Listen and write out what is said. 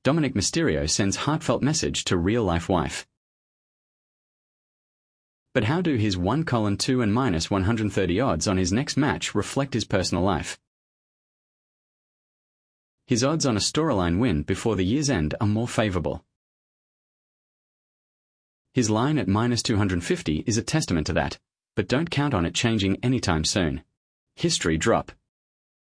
Dominic Mysterio sends heartfelt message to real-life wife. But how do his 1:2 and minus 130 odds on his next match reflect his personal life? His odds on a storyline win before the year's end are more favourable. His line at minus 250 is a testament to that, but don't count on it changing anytime soon. History drop.